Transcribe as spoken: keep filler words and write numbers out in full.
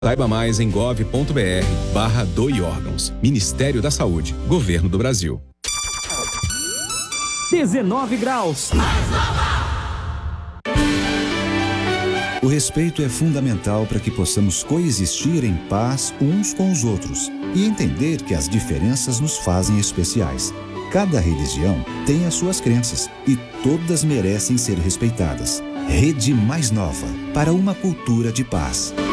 Saiba mais em gov.br barra doe órgãos. Ministério da Saúde, Governo do Brasil. dezenove graus. O respeito é fundamental para que possamos coexistir em paz uns com os outros e entender que as diferenças nos fazem especiais. Cada religião tem as suas crenças e todas merecem ser respeitadas. Rede Mais Nova, para uma cultura de paz.